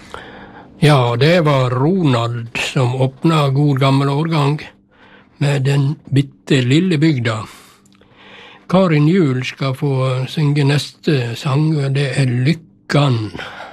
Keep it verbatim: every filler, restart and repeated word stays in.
Ja, det var Ronald som åpna God gammel årgang med Den bitte lille bygda. Karin Juel skal få synge neste sang, og det er Lykkan.